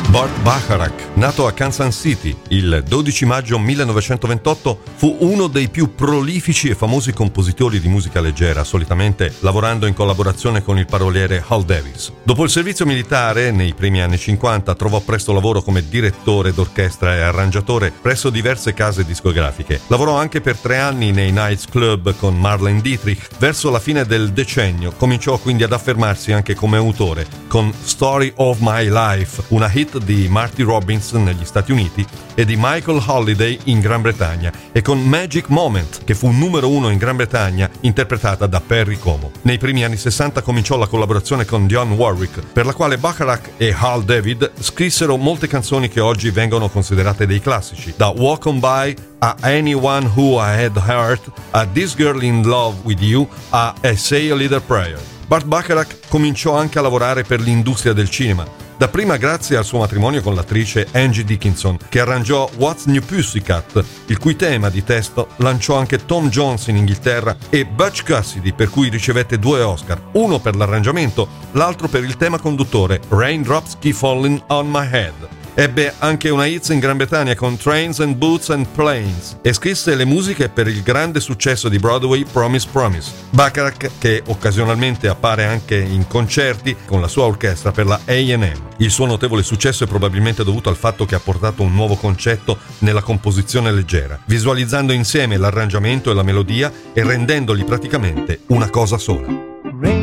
Burt Bacharach, nato a Kansas City il 12 maggio 1928, fu uno dei più prolifici e famosi compositori di musica leggera, solitamente lavorando in collaborazione con il paroliere Hal Davis. Dopo il servizio militare, nei primi anni 50, trovò presto lavoro come direttore d'orchestra e arrangiatore presso diverse case discografiche. Lavorò anche per 3 anni nei Nights Club con Marlene Dietrich. Verso la fine del decennio cominciò quindi ad affermarsi anche come autore, con Story of My Life, una hit di Marty Robbins negli Stati Uniti e di Michael Holiday in Gran Bretagna, e con Magic Moment, che fu numero 1 in Gran Bretagna, interpretata da Perry Como. Nei primi anni 60 cominciò la collaborazione con Dionne Warwick, per la quale Bacharach e Hal David scrissero molte canzoni che oggi vengono considerate dei classici, da Walk On By a Anyone Who I Had Hurt, a This Girl in Love With You, a Say a Little Prayer. Burt Bacharach cominciò anche a lavorare per l'industria del cinema, dapprima grazie al suo matrimonio con l'attrice Angie Dickinson, che arrangiò What's New Pussycat, il cui tema di testo lanciò anche Tom Jones in Inghilterra, e Butch Cassidy, per cui ricevette 2 Oscar, uno per l'arrangiamento, l'altro per il tema conduttore Raindrops Keep Falling on My Head. Ebbe anche una hits in Gran Bretagna con Trains and Boots and Planes e scrisse le musiche per il grande successo di Broadway Promise Promise. Bacharach, che occasionalmente appare anche in concerti con la sua orchestra per la A&M. Il suo notevole successo è probabilmente dovuto al fatto che ha portato un nuovo concetto nella composizione leggera, visualizzando insieme l'arrangiamento e la melodia e rendendoli praticamente una cosa sola.